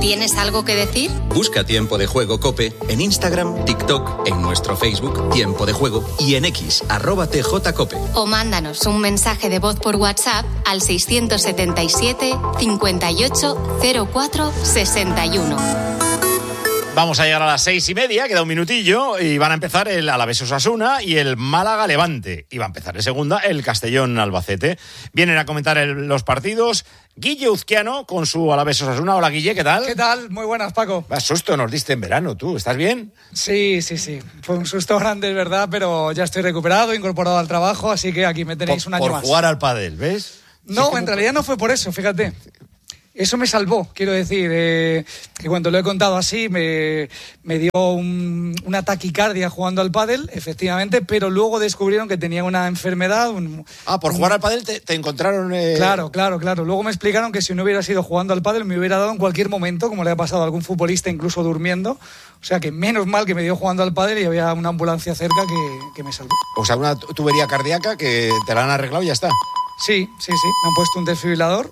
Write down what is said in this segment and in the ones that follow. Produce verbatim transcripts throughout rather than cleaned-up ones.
¿Tienes algo que decir? Busca Tiempo de Juego COPE en Instagram, TikTok, en nuestro Facebook Tiempo de Juego y en X, arroba tjcope. O mándanos un mensaje de voz por WhatsApp al seiscientos setenta y siete, cincuenta y ocho, cero cuatro, sesenta y uno. Vamos a llegar a las seis y media, queda un minutillo, y van a empezar el Alavés Osasuna y el Málaga Levante. Y va a empezar en segunda el Castellón Albacete. Vienen a comentar el, los partidos Guille Uzquiano con su Alavés Osasuna. Hola, Guille, ¿qué tal? ¿Qué tal? Muy buenas, Paco. Más susto nos diste en verano, ¿tú? ¿Estás bien? Sí, sí, sí. Fue un susto grande, es verdad, pero ya estoy recuperado, incorporado al trabajo, así que aquí me tenéis por, un año por más. Por jugar al pádel, ¿ves? No, sí, en realidad no fue por eso, fíjate. Eso me salvó, quiero decir, eh, que cuando lo he contado así me, me dio un, una taquicardia jugando al pádel, efectivamente, pero luego descubrieron que tenía una enfermedad. Un, ah, por un... jugar al pádel te, te encontraron... Eh... Claro, claro, claro. Luego me explicaron que si no hubiera sido jugando al pádel me hubiera dado en cualquier momento, como le ha pasado a algún futbolista incluso durmiendo. O sea que menos mal que me dio jugando al pádel y había una ambulancia cerca que, que me salvó. O sea, una tubería cardíaca que te la han arreglado y ya está. Sí, sí, sí. Me han puesto un desfibrilador.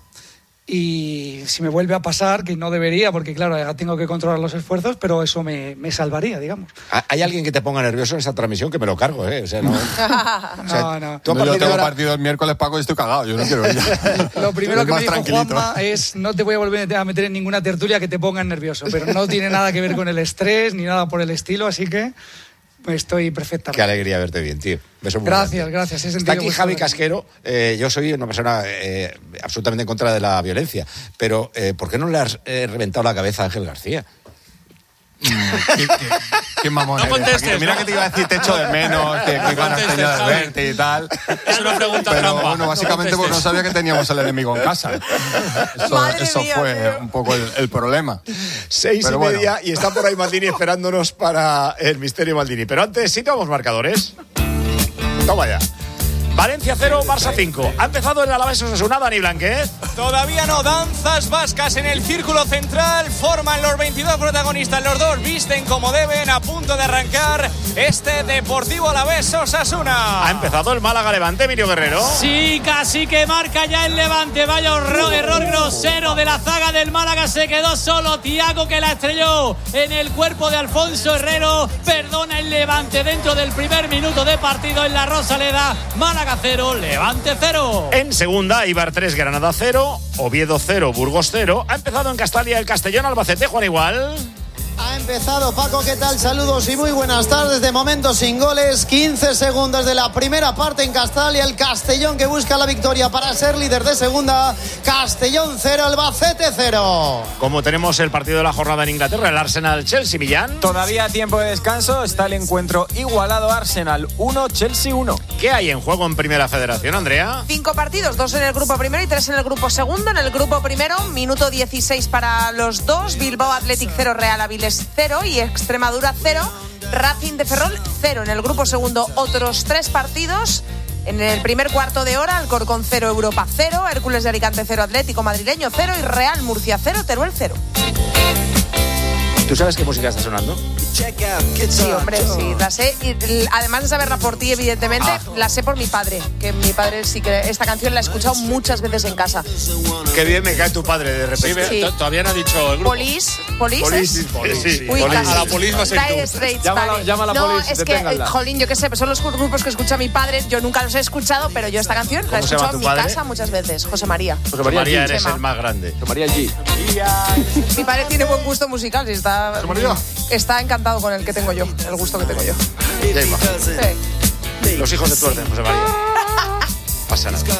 Y si me vuelve a pasar, que no debería, porque claro, ya tengo que controlar los esfuerzos, pero eso me, me salvaría, digamos. ¿Hay alguien que te ponga nervioso en esta transmisión? Que me lo cargo, ¿eh? O sea, no... no, o sea, no. ¿tú no yo tengo ahora... partido el miércoles, Paco, y estoy cagado. Yo no quiero ir. Lo primero que me dijo Juanma es: no te voy a volver a meter en ninguna tertulia que te pongan nervioso, pero no tiene nada que ver con el estrés ni nada por el estilo, así que... Estoy perfectamente. Qué alegría verte bien, tío. Beso muy gracias, grande. gracias. Está aquí Javi Casquero. Eh, yo soy una persona eh, absolutamente en contra de la violencia. Pero, eh, ¿por qué no le has eh, reventado la cabeza a Ángel García? ¿Qué, qué, qué mamón no eres, contestes, Mira no. que te iba a decir te echo de menos, que, que ganas tenía de verte y tal. Es una pregunta pero trampa. bueno, básicamente no porque no sabía que teníamos al enemigo en casa. Eso, eso mía, fue tío. un poco el, el problema. Seis pero y bueno. media y está por ahí Maldini esperándonos para el misterio Maldini. Pero antes sí tomamos marcadores. Toma ya. Valencia cero, Barça cinco. Ha empezado el Alavés Osasuna, Dani Blanquez. Todavía no, danzas vascas en el círculo central. Forman los veintidós protagonistas, los dos visten como deben. A punto de arrancar este Deportivo Alavés Osasuna. Ha empezado el Málaga Levante, Emilio Guerrero. Sí, casi que marca ya el Levante. Vaya error, error grosero de la zaga del Málaga. Se quedó solo Thiago, que la estrelló en el cuerpo de Alfonso Herrero. Perdona el Levante dentro del primer minuto de partido en la Rosaleda. Málaga cero, Levante cero. En segunda, Eibar tres, Granada cero, Oviedo cero, Burgos cero. Ha empezado en Castalia el Castellón Albacete, Juan Igual. Ha empezado, Paco, ¿qué tal? Saludos y muy buenas tardes. De momento sin goles, quince segundos de la primera parte en Castalia. El Castellón que busca la victoria para ser líder de segunda. Castellón cero, Albacete cero. Como tenemos el partido de la jornada en Inglaterra, el Arsenal-Chelsea, Millán. Todavía tiempo de descanso, está el encuentro igualado. Arsenal uno, Chelsea uno. ¿Qué hay en juego en Primera Federación, Andrea? Cinco partidos, dos en el grupo primero y tres en el grupo segundo. En el grupo primero, minuto dieciséis para los dos. Bilbao Athletic cero, Real Avilés cero y Extremadura cero, Racing de Ferrol cero. En el grupo segundo, otros tres partidos. En el primer cuarto de hora, Alcorcón cero, Europa cero, Hércules de Alicante cero, Atlético Madrileño cero y Real Murcia cero, Teruel cero. ¿Tú sabes qué música está sonando? Sí, hombre, sí, la sé. Y además de saberla por ti, evidentemente, ah. la sé por mi padre. Que mi padre sí que esta canción la he escuchado muchas veces en casa. Qué bien me cae tu padre de repente. Sí. Todavía no ha dicho el grupo. Polis, Polis, Polis, ¿es? Polis, sí. sí. Uy, Polis. casi. A la Polis va a ser Dire tú. Straits, Llámala, vale. llámala no, Polis, es que, deténganla. jolín, yo qué sé, son los grupos que escucha mi padre. Yo nunca los he escuchado, pero yo esta canción la he escuchado en mi padre? casa muchas veces. José María. José María, María eres Chema. el más grande. José María G. Mi padre tiene buen gusto musical y está, está encantado con el que tengo yo, el gusto que tengo yo. Sí. Los hijos de tu orden, José María. Pasa nada.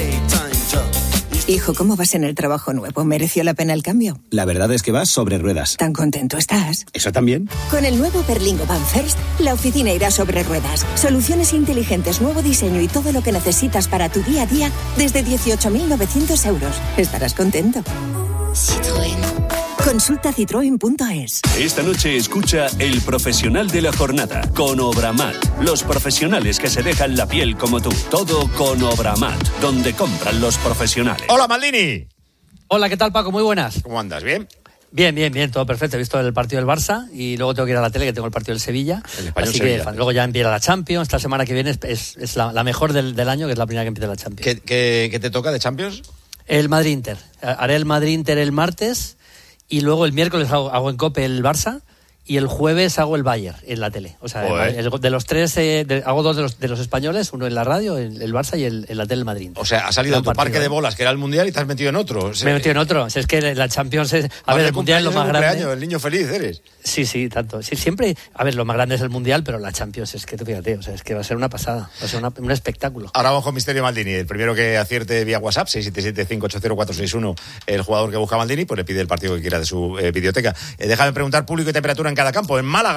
Hijo, ¿cómo vas en el trabajo nuevo? ¿Mereció la pena el cambio? La verdad es que vas sobre ruedas. ¿Tan contento estás? ¿Eso también? Con el nuevo Berlingo Van First, la oficina irá sobre ruedas. Soluciones inteligentes, nuevo diseño y todo lo que necesitas para tu día a día desde dieciocho mil novecientos euros. Estarás contento. Citroën. Consulta citroen punto es. Esta noche escucha El Profesional de la Jornada con Obramat. Los profesionales que se dejan la piel como tú. Todo con Obramat, donde compran los profesionales. Hola, Maldini. Hola, ¿qué tal, Paco? Muy buenas. ¿Cómo andas? ¿Bien? Bien, bien, bien, todo perfecto. He visto el partido del Barça y luego tengo que ir a la tele, que tengo el partido del Sevilla. El español Así Sevilla. que luego ya empieza la Champions. Esta semana que viene es, es, es la, la mejor del, del año, que es la primera que empieza la Champions. ¿Qué, qué, qué te toca de Champions? El Madrid-Inter. Haré el Madrid-Inter el martes y luego el miércoles hago, hago en COPE el Barça y el jueves hago el Bayern en la tele. O sea, el, el, de los tres, eh, de, hago dos de los, de los españoles, uno en la radio, el, el Barça y el, en la tele el Madrid. O sea, has salido de tu partido, parque de ¿eh? bolas, que era el Mundial, y te has metido en otro. O sea, me he metido en otro. O sea, es que la Champions es... A ver, el Mundial es lo más grande. El niño feliz eres. Sí, sí, tanto. Sí, siempre... A ver, lo más grande es el Mundial, pero la Champions es que, tú fíjate, o sea, es que va a ser una pasada. Va a ser una, un espectáculo. Ahora vamos con Misterio Maldini. El primero que acierte vía WhatsApp, seis siete siete, cinco ocho cero, cuatro seis uno, el jugador que busca a Maldini, pues le pide el partido que quiera de su eh, videoteca. Eh, déjame preguntar público y temperatura en cada campo. En Málaga...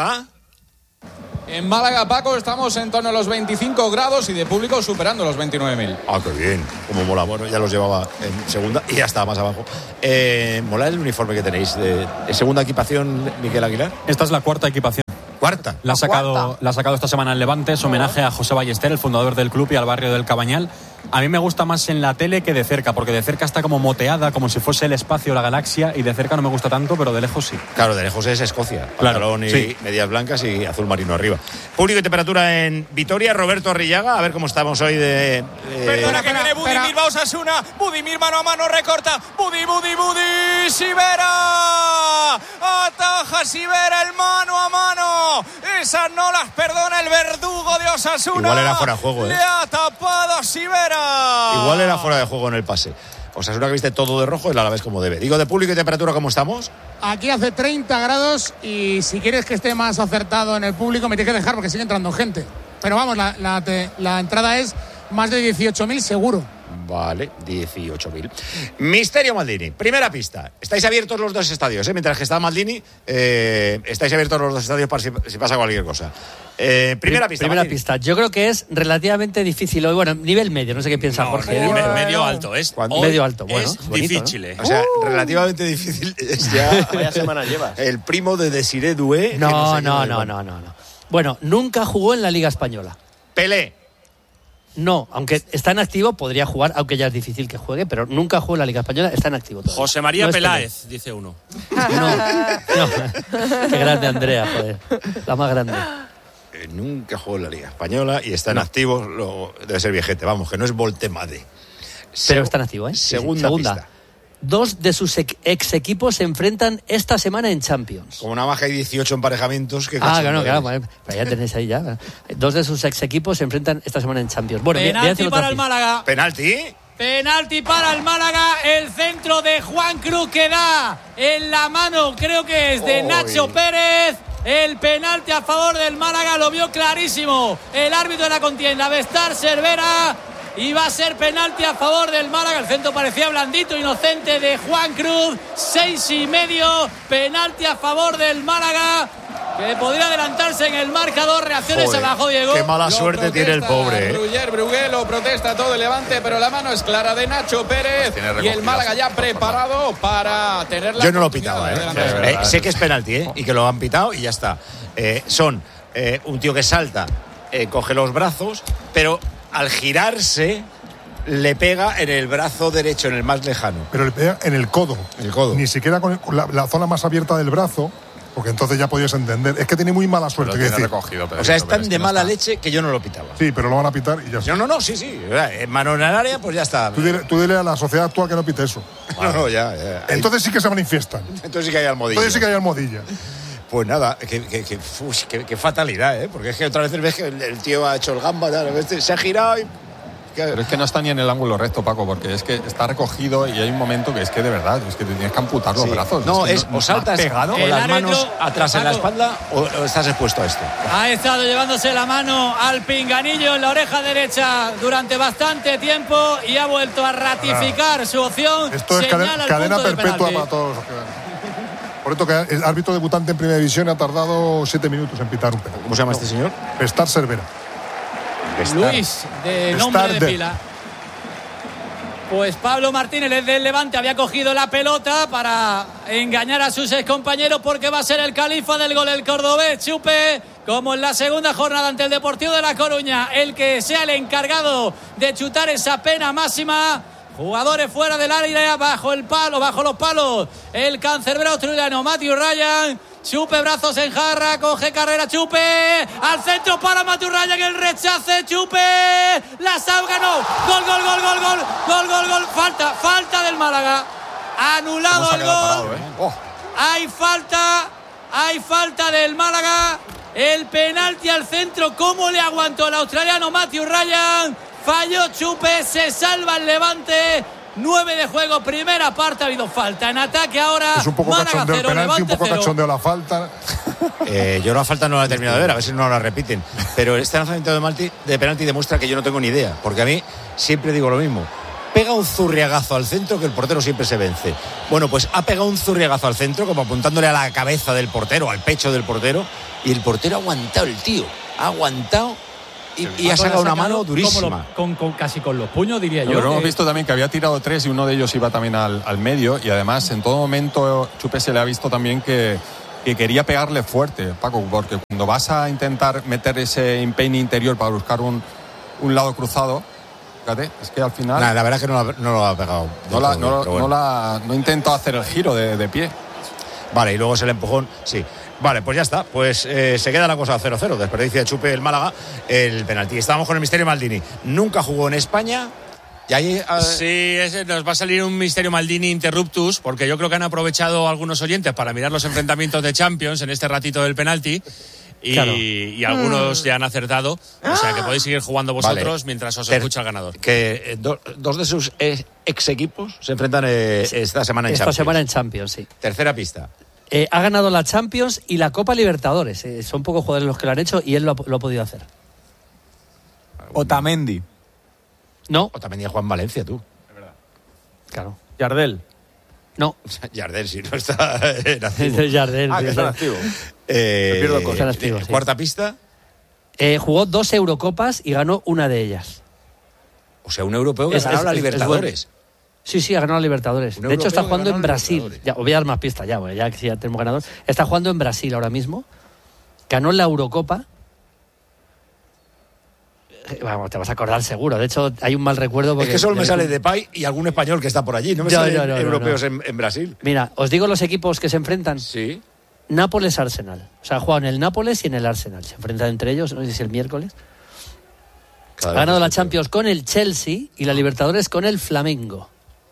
En Málaga, Paco, estamos en torno a los veinticinco grados y de público superando los veintinueve mil. Ah, qué bien. Como mola. Bueno, ya los llevaba en segunda y ya estaba más abajo. Eh, ¿Mola el uniforme que tenéis? De, de segunda equipación, Miquel Aguilar. Esta es la cuarta equipación. ¿Cuarta? La ha sacado, la ha sacado esta semana en Levante. Es homenaje a José Ballester, el fundador del club, y al barrio del Cabañal. A mí me gusta más en la tele que de cerca, porque de cerca está como moteada, como si fuese el espacio, la galaxia, y de cerca no me gusta tanto, pero de lejos sí. Claro, de lejos es Escocia. Claro, Pantalón y sí. medias blancas y azul marino arriba. Público y temperatura en Vitoria, Roberto Arrillaga. A ver cómo estamos hoy de... de... Perdona, que viene Budimir, va Osasuna. Budimir mano a mano, recorta. Budi, Budi, Budi. Sivera. Ataja Sivera el mano a mano. Esas no las perdona el verdugo de Osasuna. Igual era fuera de juego, ¿eh? Le ha tapado Sivera. Igual era fuera de juego en el pase. Osasuna que viste todo de rojo y la Alavés como debe. Digo, de público y temperatura, ¿cómo estamos? Aquí hace treinta grados y si quieres que esté más acertado en el público me tienes que dejar porque sigue entrando gente. Pero vamos, la, la, te, la entrada es más de dieciocho mil seguro. Vale, dieciocho mil. Misterio Maldini, primera pista. Estáis abiertos los dos estadios, ¿eh? Mientras que está Maldini, eh, estáis abiertos los dos estadios para si, si pasa cualquier cosa. Eh, primera pista. Primera Maldini. pista. Yo creo que es relativamente difícil hoy. Bueno, nivel medio, no sé qué piensa No, Jorge. no, ¿eh? no, Medio no. alto, es. Medio alto, bueno. Es bonito, difícil, ¿no? ¿eh? O sea, relativamente difícil es ya. Vaya semana llevas. El primo de Desiré Doué. que No, sé no, qué, no, bueno. no, no, no. Bueno, nunca jugó en la Liga Española. Pelé. No, aunque está en activo, podría jugar, aunque ya es difícil que juegue, pero nunca jugó en la Liga Española, está en activo todavía. José María No es Peláez, dice uno. Pelé. No, no. Qué grande Andrea, joder. La más grande. Eh, nunca jugó en la Liga Española y está en activo. Lo, debe ser viejete, vamos, que no es Voltemade. Pero está en activo, ¿eh? Sí, sí. Segunda, Segunda. pista. Dos de sus ex equipos se enfrentan esta semana en Champions. Como nada más que hay dieciocho emparejamientos. Que Ah, claro, claro, bueno, pero ya tenéis ahí ya. Dos de sus ex equipos se enfrentan esta semana en Champions. Bueno, voy a Penalti hacer otra para el pista. Málaga. ¿Penalti? Penalti para el Málaga, el centro de Juan Cruz que da en la mano, creo que es de Oy. Nacho Pérez. El penalti a favor del Málaga lo vio clarísimo el árbitro de la contienda, Bestar Cervera, y va a ser penalti a favor del Málaga. El centro parecía blandito, inocente de Juan Cruz. Seis y medio, penalti a favor del Málaga, que podría adelantarse en el marcador. Reacciones Joder, abajo, Diego. qué mala Lo suerte tiene el protesta pobre, ¿eh? Ruller Brugué, lo protesta todo el Levante, pero la mano es clara de Nacho Pérez. Tiene Y el recogidas, Málaga ya por preparado para tener la Yo no lo oportunidad pitaba, de ¿eh? adelantarse. Eh, sé que es penalti, ¿eh? Y que lo han pitado y ya está. Eh, son eh, un tío que salta, eh, coge los brazos, pero al girarse le pega en el brazo derecho, en el más lejano. Pero le pega en el codo. El codo. Ni siquiera con, el- con la, la zona más abierta del brazo, porque entonces ya podías entender. Es que tiene muy mala suerte. Lo quiero tiene decir. recogido, Pedrito, O sea, es pero tan es que de no mala está. leche que yo no lo pitaba. Sí, pero lo van a pitar y ya está. No, no, no, sí, sí. En mano en el área, pues ya está. Tú dile, tú dile a la sociedad actual que no pite eso. No, no, ya. ya. Entonces sí que se manifiestan. Entonces sí que hay almohadilla. Entonces sí que hay almohadilla. Pues nada, que, que, que, uf, que- que fatalidad, ¿eh? Porque es que otras veces ves que el, el tío ha hecho el gamba, tal, este se ha girado y... Pero es que no está ni en el ángulo recto, Paco, porque es que está recogido y hay un momento que es que de verdad, es que te tienes que amputar los Sí. brazos. No, que es no- o saltas pegado. con El las árbitro, manos atrás en la Paco. espalda o, o estás expuesto a esto. Ha estado llevándose la mano al pinganillo en la oreja derecha durante bastante tiempo y ha vuelto a ratificar su opción. Esto es Señala cadena, el cadena punto de perpetua penalti. para todos. los que- Por esto que el árbitro debutante en Primera División ha tardado siete minutos en pitar un penalti. ¿Cómo se llama este señor? Bestar Cervera. Luis, de nombre de Starder. pila. Pues Pablo Martínez, el del Levante, había cogido la pelota para engañar a sus compañeros porque va a ser el califa del gol, el cordobés Chupe, como en la segunda jornada ante el Deportivo de La Coruña, el que sea el encargado de chutar esa pena máxima. Jugadores fuera del área, bajo el palo, bajo los palos, el cancerbero australiano Matthew Ryan. Chupe, brazos en jarra, coge carrera Chupe, al centro para Matthew Ryan, el rechace Chupe, la salga, no, gol, gol, gol, gol, gol, gol, gol, gol, falta, falta del Málaga, anulado ¿Cómo se ha el quedado gol. parado, eh? Oh. Hay falta, hay falta del Málaga. El penalti al centro, ¿cómo le aguantó el australiano Matthew Ryan? Falló Chupe, se salva el Levante. Nueve de juego, primera parte, ha habido falta. En ataque ahora, es un poco Málaga cachondeo cero, el penalti, Levante un poco cero. cachondeo la falta. Eh, yo la falta no la he terminado de ver, a ver si no la repiten. Pero este lanzamiento de, Malti, de penalti demuestra que yo no tengo ni idea, porque a mí siempre digo lo mismo. Pega un zurriagazo al centro que el portero siempre se vence. Bueno, pues ha pegado un zurriagazo al centro, como apuntándole a la cabeza del portero, al pecho del portero, y el portero ha aguantado, el tío. Ha aguantado y, y ha sacado una mano durísima. Lo, con, con, casi con los puños, diría no, yo. Pero hemos que... visto también que había tirado tres y uno de ellos iba también al, al medio. Y además, en todo momento, Chupe se le ha visto también que, que quería pegarle fuerte, Paco, porque cuando vas a intentar meter ese empeine interior para buscar un, un lado cruzado, fíjate, es que al final... Nah, la verdad es que no, la, no lo ha pegado. No, la, no, bueno. no, la, no intentó hacer el giro de, de pie. Vale, y luego es el empujón, sí. Vale, pues ya está. Pues eh, se queda la cosa cero cero. Desperdicia de Chupe el Málaga el penalti. Estábamos con el misterio Maldini. Nunca jugó en España. Y ahí, uh... Sí, ese nos va a salir un misterio Maldini interruptus, porque yo creo que han aprovechado algunos oyentes para mirar los enfrentamientos de Champions en este ratito del penalti. Y, claro. y algunos mm. ya han acertado. O sea que podéis seguir jugando vosotros vale. mientras os Ter- escucha el ganador. Que eh, do, dos de sus ex equipos se enfrentan eh, esta semana en esta Champions. Esta semana en Champions, sí. Tercera pista. Eh, ha ganado la Champions y la Copa Libertadores. Eh, son pocos jugadores los que lo han hecho y él lo ha, lo ha podido hacer. Otamendi. No. Otamendi a Juan Valencia, tú. Es verdad. Claro. Yardel. No. Yardel, si no está en activo. Yardel. Ah, que está en activo. Eh, Me pierdo cosas. Está en activo, sí. Cuarta pista. Eh, jugó dos Eurocopas y ganó una de ellas. O sea, un europeo que ha ganado la Libertadores. Sí, sí, ha ganado la Libertadores. Un de hecho, está jugando en Brasil. Ya, os voy a dar más pistas ya, ya que ya tenemos ganador. Está jugando en Brasil ahora mismo. Ganó la Eurocopa. Vamos, te vas a acordar seguro. De hecho, hay un mal recuerdo. Porque es que solo me sale Depay y algún español que está por allí. No me no, salen no, no, europeos no, no. En, en Brasil. Mira, os digo los equipos que se enfrentan. Sí. Nápoles-Arsenal. O sea, ha jugado en el Nápoles y en el Arsenal. Se enfrentan entre ellos, no sé si es el miércoles. Cada ha ganado la Champions con el Chelsea y la Libertadores con el Flamengo.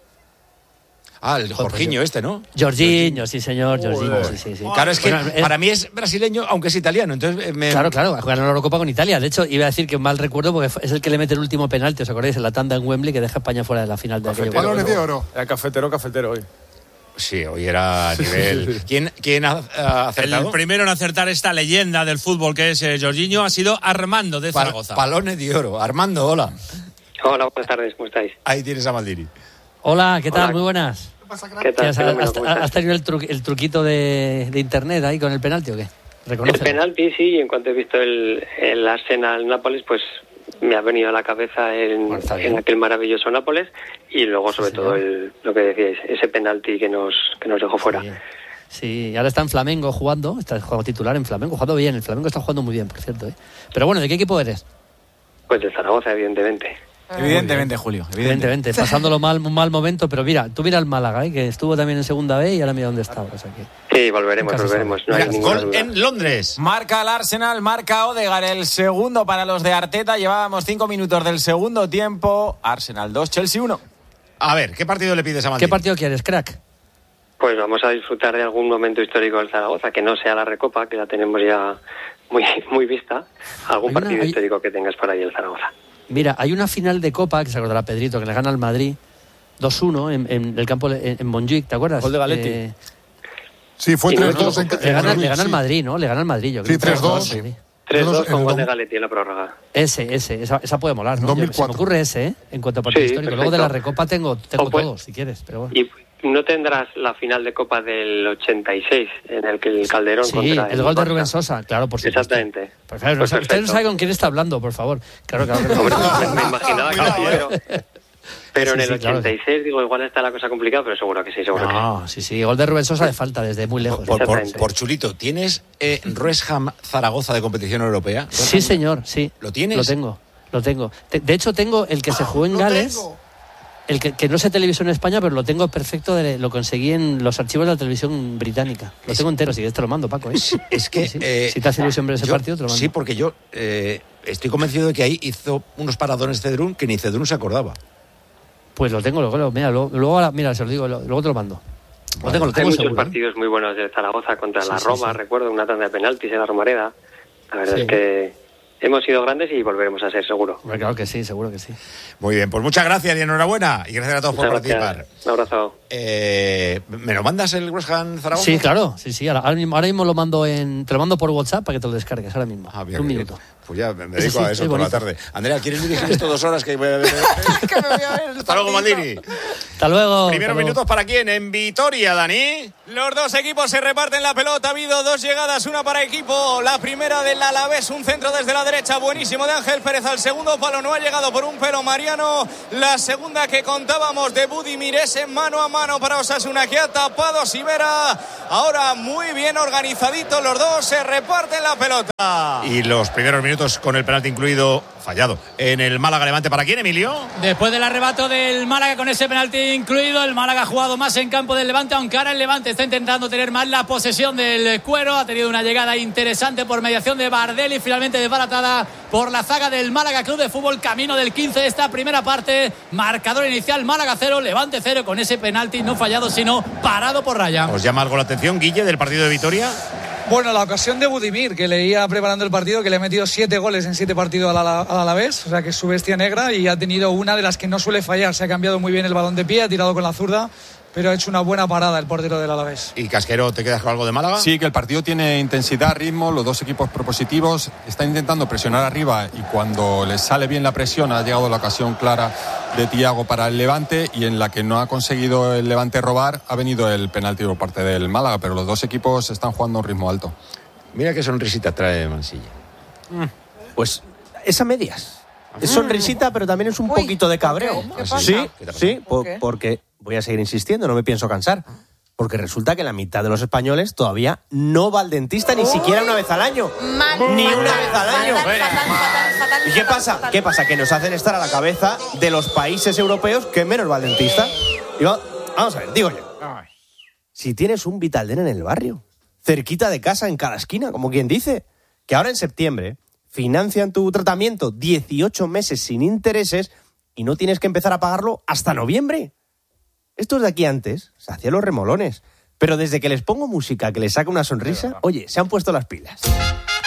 Ah, el Jorginho este, ¿no? Jorginho, sí señor, Jorginho, sí, sí, sí. Claro, es que bueno, es... para mí es brasileño, aunque es italiano, entonces me... Claro, claro, ha ganado la Eurocopa con Italia. De hecho, iba a decir que mal recuerdo porque es el que le mete el último penalti, ¿os acordáis? En la tanda en Wembley que deja a España fuera de la final de aquello. Balones de oro. Era cafetero, cafetero hoy. Sí, hoy era a nivel... ¿Quién, quién ha, ha acertado? El primero en acertar esta leyenda del fútbol que es eh, Jorginho ha sido Armando de Zaragoza. Balones de oro. Armando, hola. Hola, buenas tardes, ¿cómo estáis? Ahí tienes a Maldini. Hola, ¿qué tal? Hola. Muy buenas. ¿Qué tal? ¿Has, has, has tenido el, tru, el truquito de, de internet ahí con el penalti o qué? El penalti, sí, y en cuanto he visto el, el Arsenal-Nápoles, pues me ha venido a la cabeza en, bueno, en aquel maravilloso Nápoles y luego sobre sí, todo el, lo que decíais, ese penalti que nos que nos dejó fuera. Sí. Sí, y ahora está en Flamengo jugando, está jugando titular en Flamengo, jugando bien, el Flamengo está jugando muy bien, por cierto. ¿eh? Pero bueno, ¿de qué equipo eres? Pues de Zaragoza, evidentemente. Evidentemente, Julio. Evidentemente, evidentemente pasando mal, un mal momento, pero mira, tú mira el Málaga, ¿eh? Que estuvo también en segunda B y ahora mira dónde está. O sea que... Sí, volveremos, volveremos. No hay ninguna duda. En Londres. Marca el Arsenal, marca Odegaard, el segundo para los de Arteta. Llevábamos cinco minutos del segundo tiempo. Arsenal dos, Chelsea uno. A ver, ¿qué partido le pides a Maldini? ¿Qué partido quieres, crack? Pues vamos a disfrutar de algún momento histórico del Zaragoza, que no sea la Recopa, que la tenemos ya muy, muy vista. Algún hay partido una, hay... histórico que tengas por ahí el Zaragoza. Mira, hay una final de Copa, que se acordará Pedrito, que le gana al Madrid dos uno en, en el campo en, en Montjuic, ¿te acuerdas? Gol de Galetti. Eh... Sí, fue tres dos. No, no, le gana, le gana al Madrid, ¿no? Le gana al Madrid, yo creo. Sí, tres dos. tres dos con gol de Galetti en la prórroga. Ese, ese, esa, esa puede molar, ¿no? Yo, se me ocurre ese, ¿eh? En cuanto a partido sí, histórico. Perfecto. Luego de la Recopa tengo, tengo pues, todos, si quieres, pero bueno. Y no tendrás la final de Copa del ochenta y seis, en el que el Calderón sí, contra el, el gol de Rubén Sosa, claro, por supuesto. Exactamente. Pues claro, pues no, usted no sabe con quién está hablando, por favor. Claro, claro. claro. Hombre, me, me imaginaba que sí, pero... Pero sí, en el sí, ochenta y seis, claro. Digo, igual está la cosa complicada, pero seguro que sí, seguro no, que sí. sí, sí, gol de Rubén Sosa de falta desde muy lejos. Por, por, por chulito, ¿tienes eh, Wrexham Zaragoza de competición europea? Sí, señor, sí. ¿Lo tienes? Lo tengo, lo tengo. De hecho, tengo el que se jugó en Gales, el que, que no se televisó en España, pero lo tengo perfecto, de, lo conseguí en los archivos de la televisión británica. Lo es, tengo entero, si quieres te lo mando, Paco. ¿eh? Es que... Sí, sí. Eh, si te hace ilusión ver ese yo, partido, te lo mando. Sí, porque yo eh, estoy convencido de que ahí hizo unos paradones Cedrún que ni Cedrún se acordaba. Pues lo tengo, luego, mira, luego, luego mira, se lo digo, luego te lo mando. Lo tengo, lo Hay tengo muchos seguro. partidos muy buenos de Zaragoza contra Sí, la sí, Roma, sí. recuerdo una tanda de penaltis en la Romareda. La verdad Sí. es que hemos sido grandes y volveremos a ser, seguro. Hombre, claro que sí, seguro que sí. Muy bien, pues muchas gracias y enhorabuena. Y gracias a todos por Muchas participar. gracias. Un abrazo. Eh, ¿Me lo mandas el West Ham Zaragoza? Sí, claro, sí, sí. Ahora, ahora mismo, ahora mismo lo mando en. Te lo mando por WhatsApp para que te lo descargues ahora mismo. Ah, bien, un bien. minuto. Pues ya me Sí, dedico sí, a eso es por la bonito. tarde. Andrea, ¿quieres dirigir esto dos horas que voy a ver? que me voy a ver Hasta luego, Maldini. Hasta luego. Primeros hasta luego. minutos para quién? En Vitoria, Dani. Los dos equipos se reparten la pelota. Ha habido dos llegadas, una para equipo. La primera del Alavés, un centro desde la derecha, buenísimo de Ángel Pérez al segundo palo. No ha llegado por un pelo Mariano. La segunda que contábamos de Budimir es en mano a mano para Osasuna, que ha tapado Sivera. Ahora muy bien organizadito, los dos se reparten la pelota. Y los primeros minutos con el penalti incluido, fallado. En el Málaga Levante, ¿para quién, Emilio? Después del arrebato del Málaga con ese penalti incluido, el Málaga ha jugado más en campo del Levante, aunque ahora el Levante está intentando tener más la posesión del cuero. Ha tenido una llegada interesante por mediación de Bardelli, finalmente desbaratada por la zaga del Málaga Club de Fútbol, camino del quince de esta primera parte. Marcador inicial, Málaga cero, Levante cero, con ese penalti no fallado, sino parado por raya. ¿Os llama algo la atención, Guille, del partido de Vitoria? Bueno, la ocasión de Budimir, que leía preparando el partido, que le ha metido siete goles en siete partidos al Ala- al Alavés, o sea que es su bestia negra, y ha tenido una de las que no suele fallar. Se ha cambiado muy bien el balón de pie, ha tirado con la zurda, pero ha hecho una buena parada el portero del Alavés. ¿Y Casquero, te quedas con algo de Málaga? Sí, que el partido tiene intensidad, ritmo, los dos equipos propositivos, están intentando presionar arriba y cuando les sale bien la presión ha llegado la ocasión clara de Thiago para el Levante y en la que no ha conseguido el Levante robar ha venido el penalti por parte del Málaga, pero los dos equipos están jugando a un ritmo alto. Mira qué sonrisita trae Mansilla. Pues es a medias. Es sonrisita, pero también es un Uy, poquito de ¿por cabreo. qué? ¿Qué pasa? Sí, ¿Qué te pasa? sí, ¿Por po- qué? porque voy a seguir insistiendo, no me pienso cansar. Porque resulta que la mitad de los españoles todavía no va al dentista ni siquiera una vez al año. Mal, Ni fatal, una vez al año. fatal, fatal, fatal, fatal, ¿Y qué fatal, pasa? fatal. ¿Qué pasa? Que nos hacen estar a la cabeza de los países europeos que menos va al dentista. Y va- vamos a ver, digo yo. Si tienes un Vitaldent en el barrio, cerquita de casa, en cada esquina, como quien dice, que ahora en septiembre financian tu tratamiento dieciocho meses sin intereses y no tienes que empezar a pagarlo hasta noviembre. Estos de aquí antes se hacían los remolones, pero desde que les pongo música que les saca una sonrisa, oye, se han puesto las pilas.